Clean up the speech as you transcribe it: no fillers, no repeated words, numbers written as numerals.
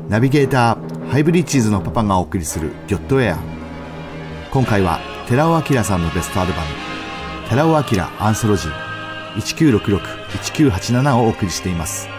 ナビゲーターハイブリッジーズのパパがお送りするギョットエア。今回は寺尾明さんのベストアルバム寺尾明アンソロジー1966-1987をお送りしています。